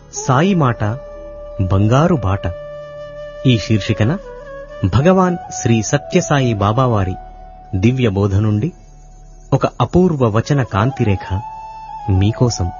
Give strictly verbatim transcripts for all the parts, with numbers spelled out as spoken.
సాయి మాట బంగారు బాట. ఈ శీర్షికన భగవాన్ శ్రీ సత్యసాయి బాబావారి దివ్య బోధ నుండి ఒక అపూర్వ వచన కాంతిరేఖ మీకోసం.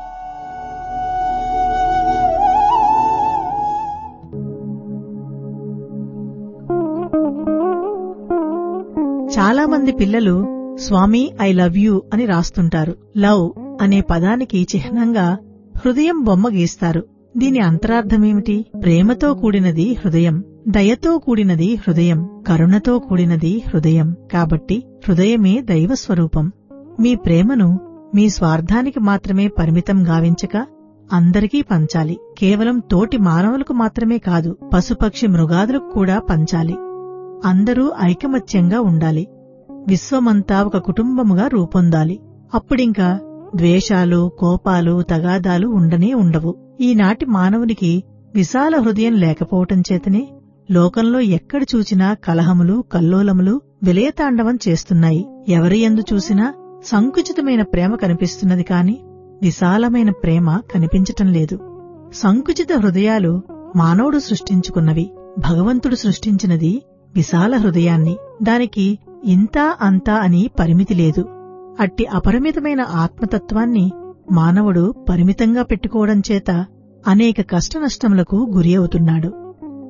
చాలా మంది పిల్లలు స్వామి ఐ లవ్ యూ అని రాస్తుంటారు. లవ్ అనే పదానికి చిహ్నంగా హృదయం బొమ్మ గీస్తారు. దీని అంతరార్థమేమిటి? ప్రేమతో కూడినది హృదయం, దయతో కూడినది హృదయం, కరుణతో కూడినది హృదయం. కాబట్టి హృదయమే దైవస్వరూపం. మీ ప్రేమను మీ స్వార్థానికి మాత్రమే పరిమితం గావించక అందరికీ పంచాలి. కేవలం తోటి మానవులకు మాత్రమే కాదు, పశుపక్షి మృగాదులకు కూడా పంచాలి. అందరూ ఐకమత్యంగా ఉండాలి. విశ్వమంతా ఒక కుటుంబముగా రూపొందాలి. అప్పుడింకా ద్వేషాలు, కోపాలు, తగాదాలు ఉండనే ఉండవు. ఈనాటి మానవునికి విశాల హృదయం లేకపోవటం చేతనే లోకంలో ఎక్కడ చూచినా కలహములు, కల్లోలములు విలయతాండవం చేస్తున్నాయి. ఎవరి యందు చూసినా సంకుచితమైన ప్రేమ కనిపిస్తున్నది కాని విశాలమైన ప్రేమ కనిపించటం లేదు. సంకుచిత హృదయాలు మానవుడు సృష్టించుకున్నవి. భగవంతుడు సృష్టించినది విశాల హృదయాన్ని. దానికి ఇంతా అంతా అని పరిమితి లేదు. అట్టి అపరిమితమైన ఆత్మతత్వాన్ని మానవుడు పరిమితంగా పెట్టుకోవడం చేత అనేక కష్టనష్టములకు గురి అవుతున్నాడు.